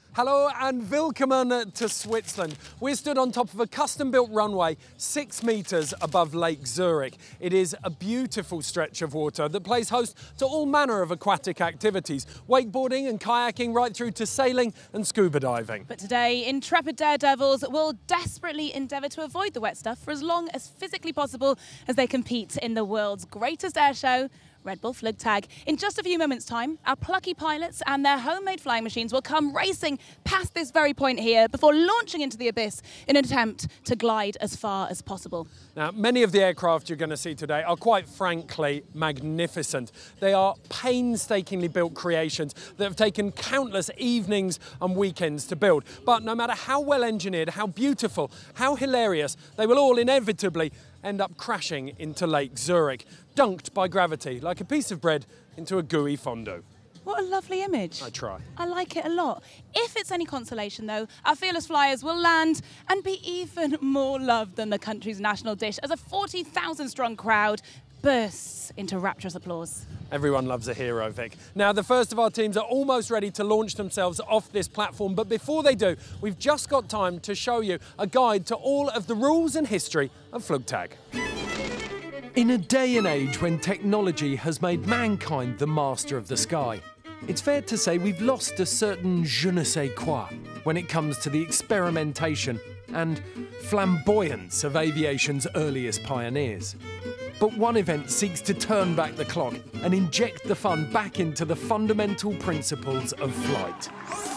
Hello and welcome to Switzerland. We're stood on top of a custom-built runway 6 metres above Lake Zurich. It is a beautiful stretch of water that plays host to all manner of aquatic activities, wakeboarding and kayaking right through to sailing and scuba diving. But today, intrepid daredevils will desperately endeavour to avoid the wet stuff for as long as physically possible as they compete in the world's greatest air show, Red Bull Flugtag. In just a few moments' time, our plucky pilots and their homemade flying machines will come racing past this very point here before launching into the abyss in an attempt to glide as far as possible. Now, many of the aircraft you're going to see today are quite frankly magnificent. They are painstakingly built creations that have taken countless evenings and weekends to build. But no matter how well engineered, how beautiful, how hilarious, they will all inevitably end up crashing into Lake Zurich, dunked by gravity like a piece of bread into a gooey fondue. What a lovely image. I try. I like it a lot. If it's any consolation, though, our fearless flyers will land and be even more loved than the country's national dish as a 40,000-strong crowd bursts into rapturous applause. Everyone loves a hero, Vic. Now, the first of our teams are almost ready to launch themselves off this platform, but before they do, we've just got time to show you a guide to all of the rules and history of Flugtag. In a day and age when technology has made mankind the master of the sky, it's fair to say we've lost a certain je ne sais quoi when it comes to the experimentation and flamboyance of aviation's earliest pioneers. But one event seeks to turn back the clock and inject the fun back into the fundamental principles of flight.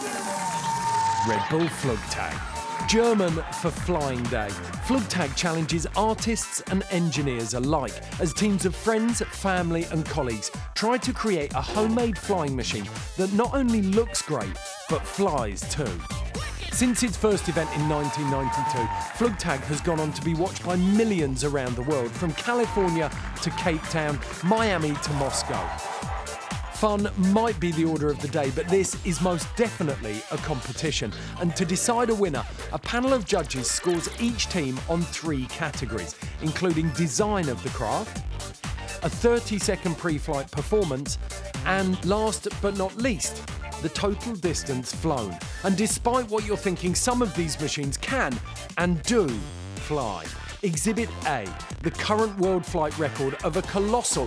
Red Bull Flugtag. German for Flying Day, Flugtag challenges artists and engineers alike as teams of friends, family and colleagues try to create a homemade flying machine that not only looks great, but flies too. Since its first event in 1992, Flugtag has gone on to be watched by millions around the world, from California to Cape Town, Miami to Moscow. Fun might be the order of the day, but this is most definitely a competition. And to decide a winner, a panel of judges scores each team on 3 categories, including design of the craft, a 30-second pre-flight performance, and last but not least, the total distance flown. And despite what you're thinking, some of these machines can and do fly. Exhibit A, the current world flight record of a colossal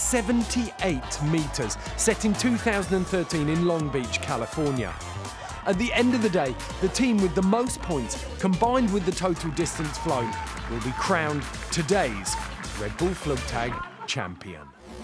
78 metres, set in 2013 in Long Beach, California. At the end of the day, the team with the most points, combined with the total distance flown, will be crowned today's Red Bull Flugtag champion.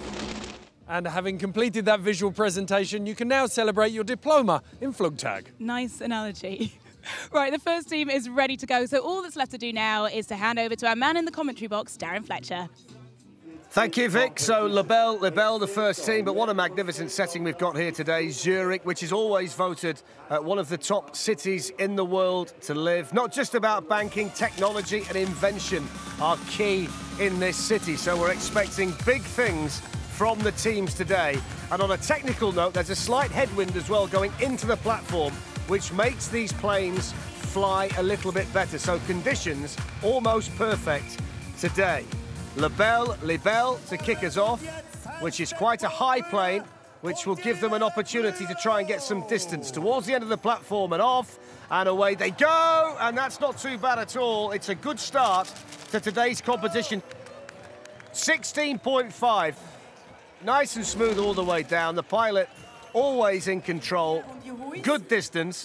And having completed that visual presentation, you can now celebrate your diploma in Flugtag. Nice analogy. Right, the first team is ready to go, so all that's left to do now is to hand over to our man in the commentary box, Darren Fletcher. Thank you, Vic. So Lebel, the first team, but what a magnificent setting we've got here today. Zurich, which is always voted one of the top cities in the world to live. Not just about banking, technology and invention are key in this city, so we're expecting big things from the teams today. And on a technical note, there's a slight headwind as well going into the platform, which makes these planes fly a little bit better. So conditions almost perfect today. Lebel to kick us off, which is quite a high plane, which will give them an opportunity to try and get some distance towards the end of the platform, and off and away they go. And that's not too bad at all. It's a good start to today's competition. 16.5. Nice and smooth all the way down. The pilot always in control. Good distance.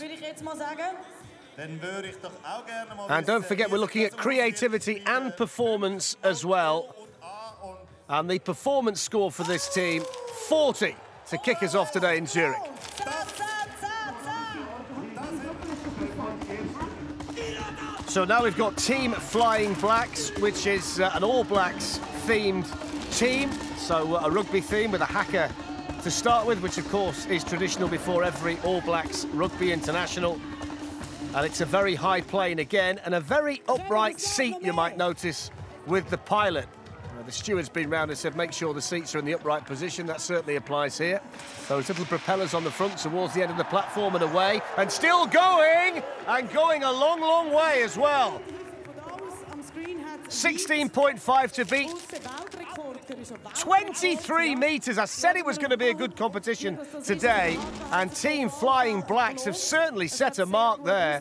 And don't forget, we're looking at creativity and performance as well. And the performance score for this team, 40 to kick us off today in Zurich. So now we've got Team Flying Blacks, which is an All Blacks themed team. So a rugby theme with a haka to start with, which of course is traditional before every All Blacks Rugby International. And it's a very high plane again, and a very upright seat, you might notice, with the pilot. The steward's been round and said make sure the seats are in the upright position. That certainly applies here. Those little propellers on the front towards the end of the platform and away, and still going, and going a long, long way as well. 16.5 to beat 23 metres. I said it was going to be a good competition today, and Team Flying Blacks have certainly set a mark there.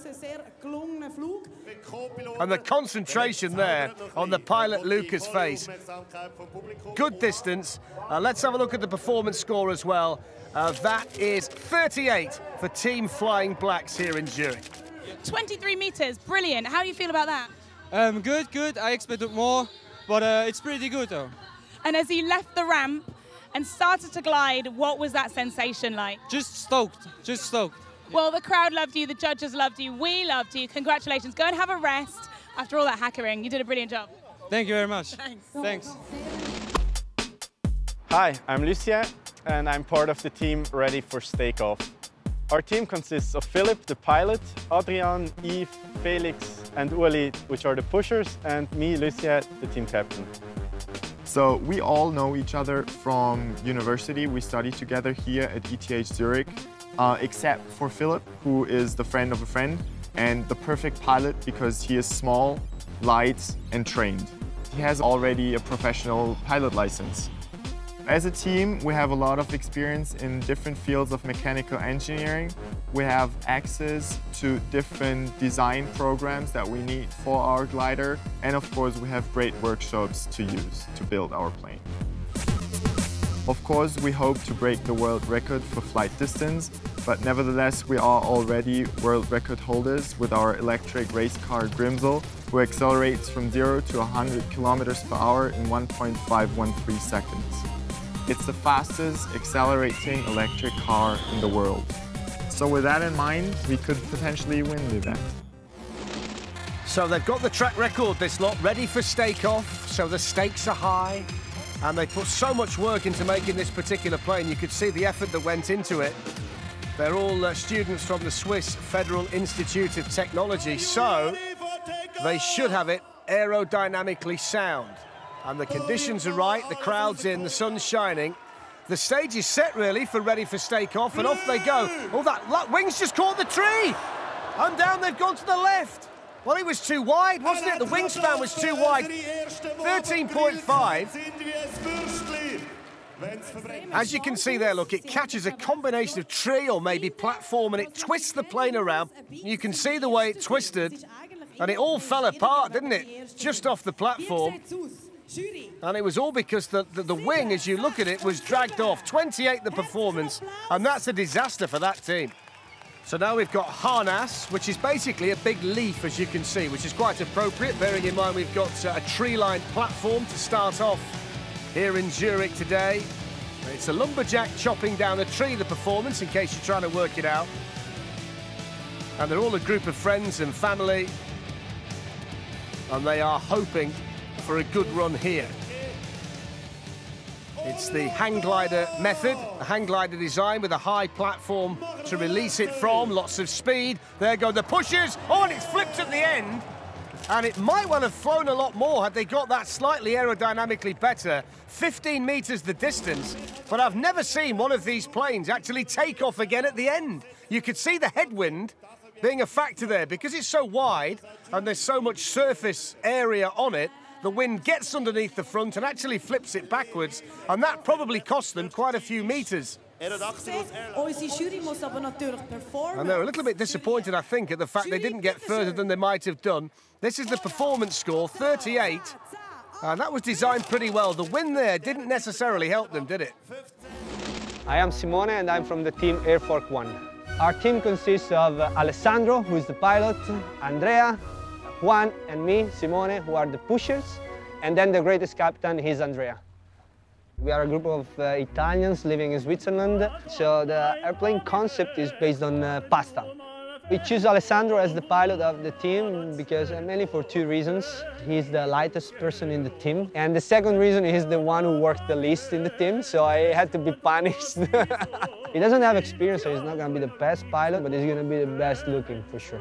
And the concentration there on the pilot Luca's face. Good distance. Let's have a look at the performance score as well. That is 38 for Team Flying Blacks here in Zurich. 23 metres, brilliant. How do you feel about that? Good. I expected more, but it's pretty good though. And as you left the ramp and started to glide, what was that sensation like? Just stoked. Well, the crowd loved you, the judges loved you, we loved you. Congratulations. Go and have a rest after all that hackering. You did a brilliant job. Thank you very much. Thanks. Hi, I'm Lucien, and I'm part of the team ready for takeoff. Our team consists of Philip, the pilot, Adrian, Yves, Felix, and Uli, which are the pushers, and me, Lucien, the team captain. So we all know each other from university. We study together here at ETH Zurich, except for Philip, who is the friend of a friend and the perfect pilot because he is small, light, and trained. He has already a professional pilot license. As a team, we have a lot of experience in different fields of mechanical engineering. We have access to different design programs that we need for our glider. And of course, we have great workshops to use to build our plane. Of course, we hope to break the world record for flight distance, but nevertheless, we are already world record holders with our electric race car Grimsel, who accelerates from 0 to 100 kilometers per hour in 1.513 seconds. It's the fastest accelerating electric car in the world. So with that in mind, we could potentially win the event. So they've got the track record, this lot, ready for takeoff, so the stakes are high. And they put so much work into making this particular plane. You could see the effort that went into it. They're all students from the Swiss Federal Institute of Technology, so they should have it aerodynamically sound. And the conditions are right, the crowd's in, the sun's shining. The stage is set, really, for ready for takeoff, and off they go. Oh, that wing's just caught the tree! And down they've gone to the left. Well, it was too wide, wasn't it? The wingspan was too wide. 13.5. As you can see there, look, it catches a combination of tree or maybe platform, and it twists the plane around. You can see the way it twisted, and it all fell apart, didn't it? Just off the platform. And it was all because the wing, as you look at it, was dragged off. 28 the performance, and that's a disaster for that team. So now we've got harness, which is basically a big leaf, as you can see, which is quite appropriate, bearing in mind we've got a tree-lined platform to start off here in Zurich today. It's a lumberjack chopping down a tree, the performance, in case you're trying to work it out. And they're all a group of friends and family, and they are hoping for a good run here. It's the hang glider method, a hang glider design with a high platform to release it from, lots of speed. There go the pushers. Oh, and it's flipped at the end. And it might well have flown a lot more had they got that slightly aerodynamically better. 15 metres the distance, but I've never seen one of these planes actually take off again at the end. You could see the headwind being a factor there because it's so wide and there's so much surface area on it. The wind gets underneath the front and actually flips it backwards, and that probably cost them quite a few metres. And they're a little bit disappointed, I think, at the fact they didn't get further than they might have done. This is the performance score, 38, and that was designed pretty well. The wind there didn't necessarily help them, did it? I am Simone, and I'm from the team Air Force One. Our team consists of Alessandro, who is the pilot, Andrea, Juan and me, Simone, who are the pushers, and then the greatest captain is Andrea. We are a group of Italians living in Switzerland, so the airplane concept is based on pasta. We choose Alessandro as the pilot of the team because mainly for two reasons. He's the lightest person in the team, and the second reason is the one who worked the least in the team, so I had to be punished. He doesn't have experience, so he's not going to be the best pilot, but he's going to be the best looking for sure.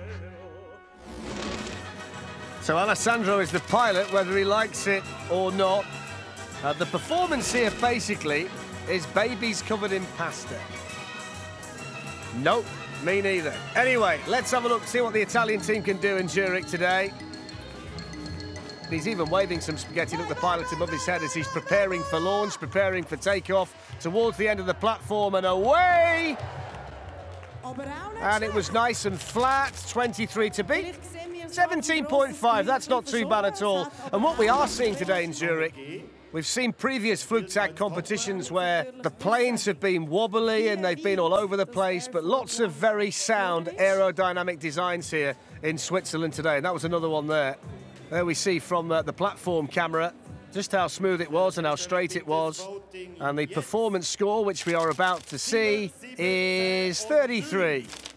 So Alessandro is the pilot, whether he likes it or not. The performance here, basically, is babies covered in pasta. Nope, me neither. Anyway, let's have a look, see what the Italian team can do in Zurich today. He's even waving some spaghetti, look, the pilot above his head as he's preparing for launch, preparing for takeoff towards the end of the platform and away. And it was nice and flat, 23 to beat. 17.5, that's not too bad at all. And what we are seeing today in Zurich, we've seen previous Flugtag competitions where the planes have been wobbly and they've been all over the place, but lots of very sound aerodynamic designs here in Switzerland today. And that was another one there. There we see from the platform camera just how smooth it was and how straight it was. And the performance score, which we are about to see, is 33.